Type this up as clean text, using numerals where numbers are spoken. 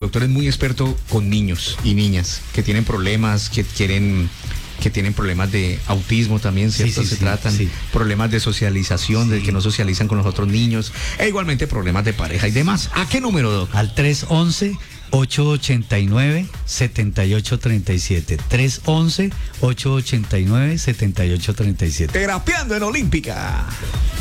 doctor es muy experto con niños y niñas que tienen problemas, que tienen problemas de autismo también, ¿cierto? Se tratan problemas de socialización, de que no socializan con los otros niños, e igualmente problemas de pareja y demás. ¿A qué número, doc? Al 311-889-7837. 311-889-7837. Terapiando en Olímpica.